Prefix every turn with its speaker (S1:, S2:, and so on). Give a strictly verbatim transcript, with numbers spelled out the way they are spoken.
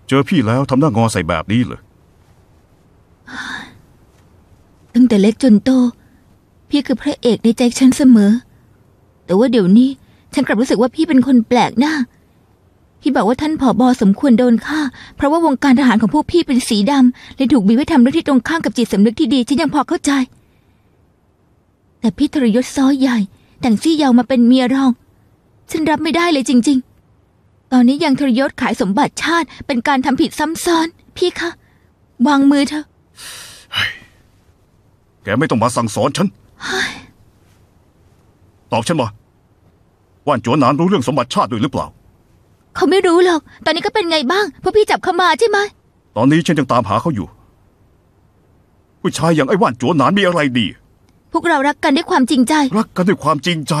S1: เจอพี่แล้วทำหน้างอใส่แบบนี้เลย
S2: ตั้งแต่เล็กจนโตพี่คือพระเอกในใจฉันเสมอแต่ว่าเดี๋ยวนี้ฉันกลับรู้สึกว่าพี่เป็นคนแปลกหน้าพี่บอกว่าท่านผบ.สมควรโดนฆ่าเพราะว่าวงการทหารของพวกพี่เป็นสีดำเลยถูกบีบให้ทำเรื่องที่ตรงข้ามกับจิตสำนึกที่ดีฉันยังพอเข้าใจแต่พี่ทรยศซ้อใหญ่แต่งซี่ยาวมาเป็นเมียรองฉันรับไม่ได้เลยจริงๆตอนนี้ยังทรยศขายสมบัติชาติเป็นการทำผิดซ้ำซ้อนพี่คะวางมือเถอะ
S1: แกไม่ต้องมาสั่งสอนฉันตอบฉันมาว่านจัวหนานรู้เรื่องสมบัติชาติด้วยหรือเปล่า
S2: เขาไม่รู้หรอกตอนนี้ก็เป็นไงบ้างเพราะพี่จับเขามาใช่ไหม
S1: ตอนนี้ฉันยังตามหาเขาอยู่ผู้ชายอย่างไอ้ว่านจัวหนานมีอะไรดี
S2: พวกเรารักกันด้วยความจริงใจ
S1: รักกันด้วยความจริงใจ